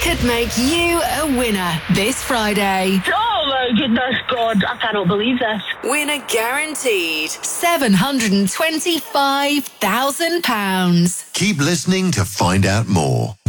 could make you a winner this Friday. Oh my goodness, God, I cannot believe this. Winner guaranteed. £725,000. Keep listening to find out more.